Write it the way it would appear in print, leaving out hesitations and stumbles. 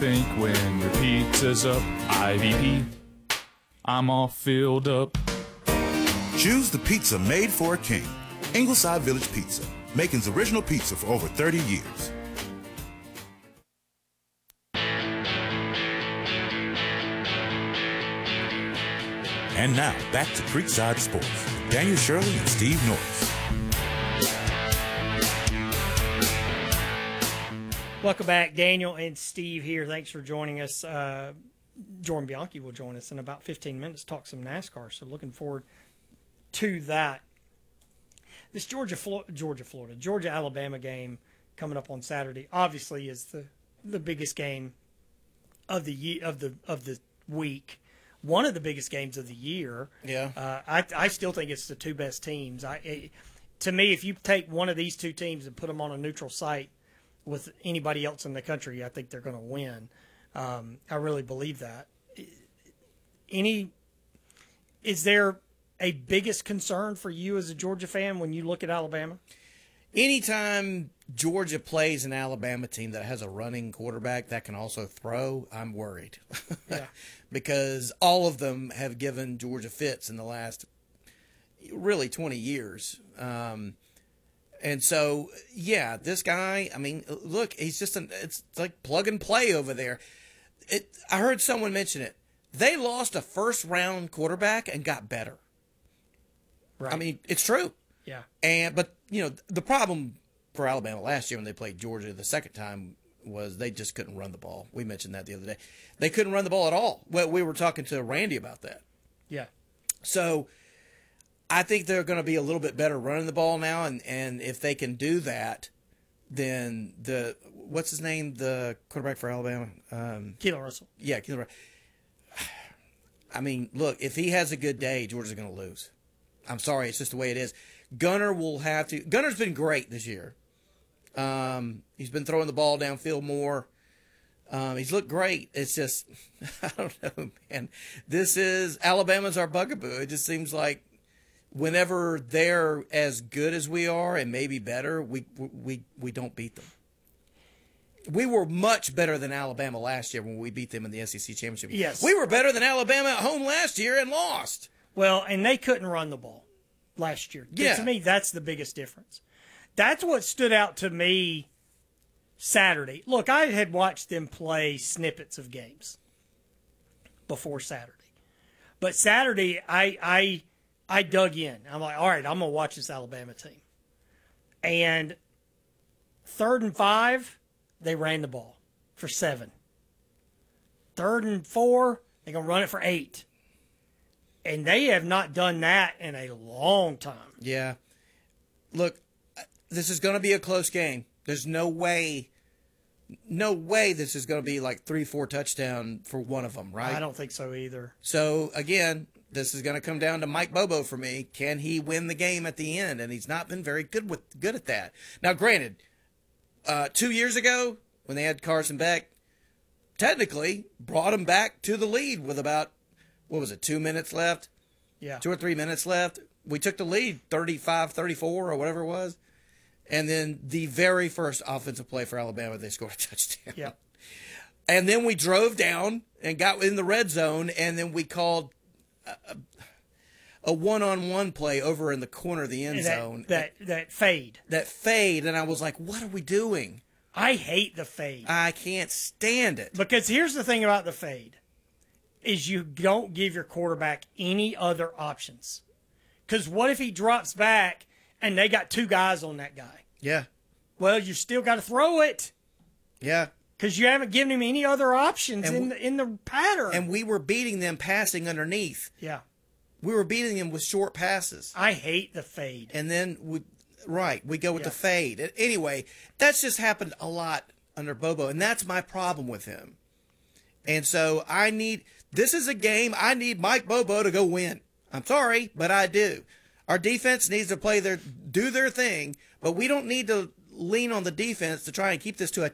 think when your pizza's up? IVP, I'm all filled up. Choose the pizza made for a king. Ingleside Village Pizza, Macon's original pizza for over 30 years. And now, back to Creekside Sports. Daniel Shirley and Steve Norris. Welcome back. Daniel and Steve here. Thanks for joining us. Jordan Bianchi will join us in about 15 minutes, talk some NASCAR. So looking forward to that. This Georgia-Alabama game coming up on Saturday obviously is the biggest game of the week. One of the biggest games of the year. Yeah. I still think it's the two best teams. To me, if you take one of these two teams and put them on a neutral site with anybody else in the country, I think they're going to win. I really believe that. Is there a biggest concern for you as a Georgia fan when you look at Alabama? Anytime Georgia plays an Alabama team that has a running quarterback that can also throw, I'm worried. Yeah. Because all of them have given Georgia fits in the last really 20 years. And so, yeah, this guy, I mean, look, he's just it's like plug and play over there. I heard someone mention it. They lost a first-round quarterback and got better. Right. I mean, it's true. Yeah. But the problem for Alabama last year when they played Georgia the second time was they just couldn't run the ball. We mentioned that the other day. They couldn't run the ball at all. Well, we were talking to Randy about that. Yeah. So I think they're going to be a little bit better running the ball now, and if they can do that, then what's his name, the quarterback for Alabama? Keelan Russell. Yeah, Keelan Russell. I mean, look, if he has a good day, Georgia's going to lose. I'm sorry, it's just the way it is. Gunner's been great this year. He's been throwing the ball downfield more. He's looked great. It's just, I don't know, man. Alabama's our bugaboo. It just seems like whenever they're as good as we are and maybe better, we don't beat them. We were much better than Alabama last year when we beat them in the SEC Championship. Yes. We were better than Alabama at home last year and lost. Well, and they couldn't run the ball last year. Yeah. To me, that's the biggest difference. That's what stood out to me Saturday. Look, I had watched them play snippets of games before Saturday. But Saturday, I dug in. I'm like, all right, I'm going to watch this Alabama team. And 3rd and 5, they ran the ball for 7. 3rd and 4, they're going to run it for 8. And they have not done that in a long time. Yeah. Look, this is going to be a close game. There's no way this is going to be like 3-4 touchdown for one of them, right? I don't think so either. So, again, this is going to come down to Mike Bobo for me. Can he win the game at the end? And he's not been very good at that. Now, granted, 2 years ago when they had Carson Beck, technically brought him back to the lead with about, 2 minutes left? Yeah. 2 or 3 minutes left. We took the lead 35-34 or whatever it was. And then the very first offensive play for Alabama, they scored a touchdown. Yeah. And then we drove down and got in the red zone, and then we called a one-on-one play over in the corner of the end zone. That fade. That fade, and I was like, what are we doing? I hate the fade. I can't stand it. Because here's the thing about the fade, is you don't give your quarterback any other options. Because what if he drops back and they got 2 guys on that guy? Yeah. Well, you still got to throw it. Yeah. Because you haven't given him any other options in the pattern. And we were beating them passing underneath. Yeah. We were beating them with short passes. I hate the fade. And then we go with the fade. Anyway, that's just happened a lot under Bobo, and that's my problem with him. And so this is a game I need Mike Bobo to go win. I'm sorry, but I do. Our defense needs to do their thing, but we don't need to lean on the defense to try and keep this to a